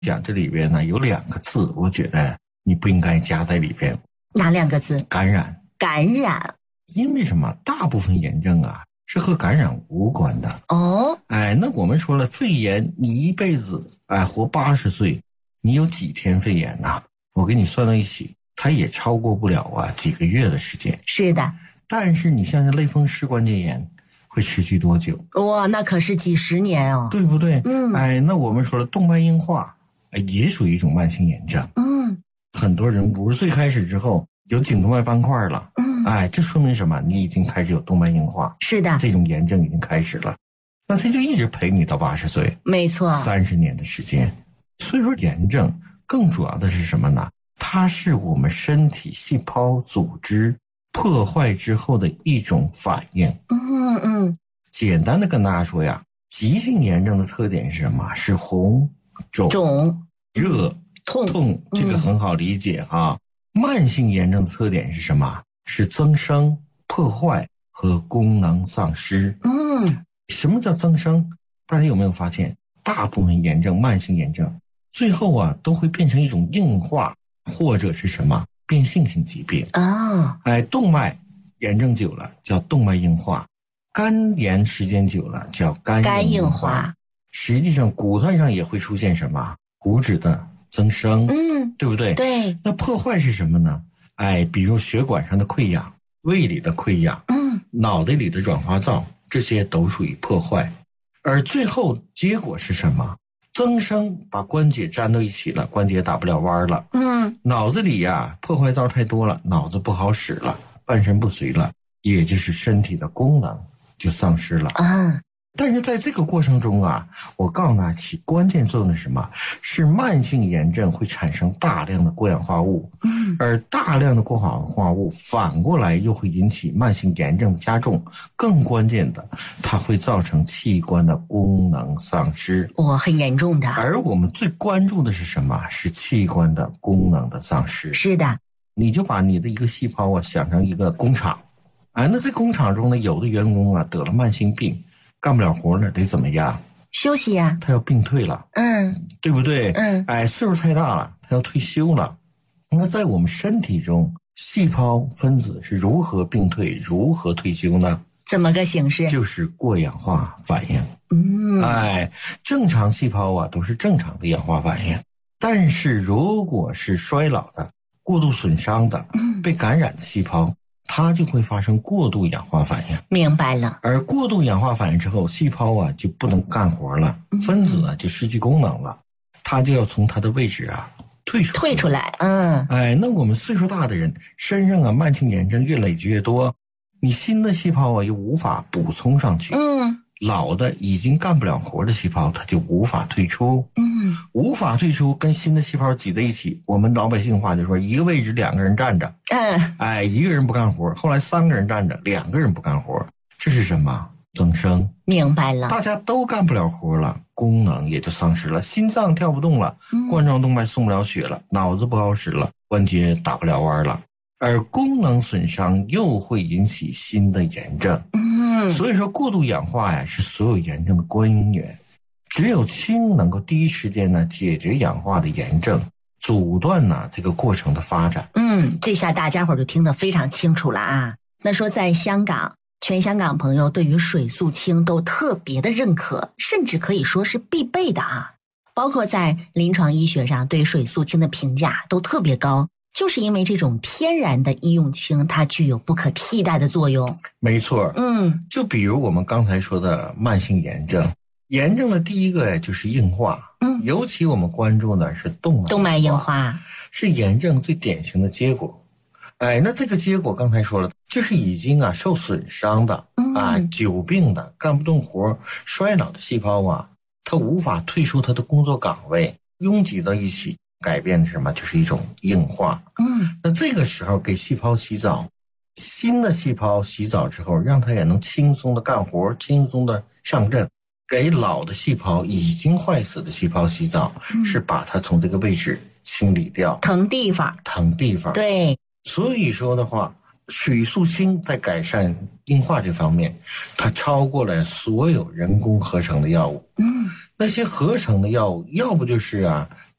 讲这里边呢有2个字，我觉得你不应该加在里边。 哪2个字？ 感染。 感染。 因为什么？大部分炎症啊是和感染无关的。 哦。 那我们说了，肺炎你一辈子活80岁，你有几天肺炎呐？我给你算到一起，它也超过不了几个月的时间。 是的。 但是你像是类风湿关节炎会持续多久？ 哇，那可是几十年哦， 对不对？那我们说了，动脉硬化也属于一种慢性炎症。很多人50岁开始之后有颈动脉斑块了。这说明什么？你已经开始有动脉硬化。 是的， 这种炎症已经开始了，那它就一直陪你到80岁。 没错 ，30年的时间。所以说炎症更主要的是什么呢？它是我们身体细胞组织破坏之后的一种反应。简单的跟大家说呀，急性炎症的特点是什么？是红、肿、热、痛，这个很好理解哈。慢性炎症的特点是什么？是增生、破坏和功能丧失。什么叫增生？大家有没有发现，大部分炎症、慢性炎症最后都会变成一种硬化，或者是什么变性性疾病。动脉炎症久了叫动脉硬化，肝炎时间久了叫肝硬化。实际上骨头上也会出现什么骨质的增生，对不对？ 对。 那破坏是什么呢？比如血管上的溃疡、胃里的溃疡、脑袋里的软化灶，这些都属于破坏。而最后结果是什么？增生把关节粘到一起了，关节打不了弯了。脑子里破坏灶太多了，脑子不好使了，半身不遂了，也就是身体的功能就丧失了。但是在这个过程中我告诉大家，起关键作用的是什么？是慢性炎症会产生大量的过氧化物，而大量的过氧化物反过来又会引起慢性炎症的加重。更关键的，它会造成器官的功能丧失。 很严重的。 而我们最关注的是什么？是器官的功能的丧失。 是的。 你就把你的一个细胞想成一个工厂，那在工厂中呢，有的员工得了慢性病，干不了活了，得怎么样？ 休息呀。 他要病退了。对不对？岁数太大了，他要退休了。那在我们身体中，细胞分子是如何病退、如何退休呢？ 怎么个形式？ 就是过氧化反应。正常细胞都是正常的氧化反应，但是如果是衰老的、过度损伤的、被感染的细胞，它就会发生过度氧化反应。 明白了。 而过度氧化反应之后，细胞就不能干活了，分子就失去功能了，它就要从它的位置退出来。那我们岁数大的人身上慢性炎症越累积越多，你新的细胞又无法补充上去。老的已经干不了活的细胞，它就无法退出。无法退出，跟新的细胞挤在一起，我们老百姓话就说，一个位置2个人站着。一个人不干活，后来3个人站着，2个人不干活，这是什么？增生。 明白了。 大家都干不了活了，功能也就丧失了，心脏跳不动了，冠状动脉送不了血了，脑子不好使了，关节打不了弯了，而功能损伤又会引起新的炎症。所以说过度氧化是所有炎症的关因源，只有氢能够第一时间解决氧化的炎症，阻断这个过程的发展。 这下大家伙就听得非常清楚了那说在香港，全香港朋友对于水素氢都特别的认可，甚至可以说是必备的包括在临床医学上对水素氢的评价都特别高，就是因为这种天然的医用氢，它具有不可替代的作用。 没错。就比如我们刚才说的慢性炎症，炎症的第一个就是硬化。尤其我们关注的是动脉硬化，是炎症最典型的结果。那这个结果刚才说了，就是已经受损伤的久病的、干不动活、衰老的细胞它无法退出它的工作岗位，拥挤到一起，改变的是什么？就是一种硬化。那这个时候给细胞洗澡，新的细胞洗澡之后，让它也能轻松的干活，轻松的上阵。给老的细胞、已经坏死的细胞洗澡，是把它从这个位置清理掉， 腾地方。对。 所以说的话，水素氢在改善硬化这方面，它超过了所有人工合成的药物。 那些合成的药物，要不就是